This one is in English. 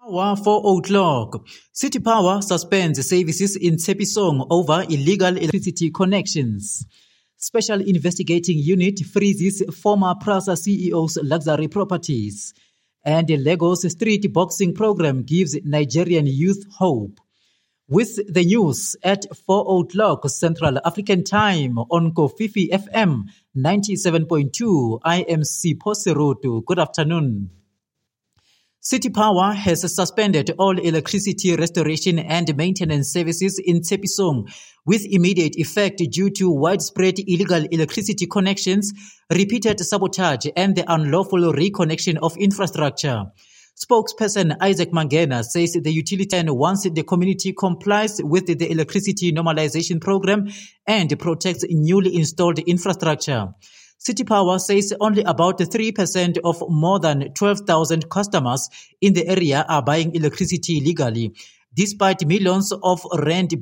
Power 4 o'clock. City Power suspends services in Tshepisong over illegal electricity connections. Special Investigating Unit freezes former Prasa CEO's luxury properties. And Lagos street boxing program gives Nigerian youth hope. With the news at 4 o'clock Central African Time on Kofifi FM 97.2, I am Sipho Seroto. Good afternoon. City Power has suspended all electricity restoration and maintenance services in Tshepisong with immediate effect due to widespread illegal electricity connections, repeated sabotage, and the unlawful reconnection of infrastructure. Spokesperson Isaac Mangena says the utility, once the community complies with the electricity normalization program and protects newly installed infrastructure. City Power says only about 3% of more than 12,000 customers in the area are buying electricity legally, despite millions of rand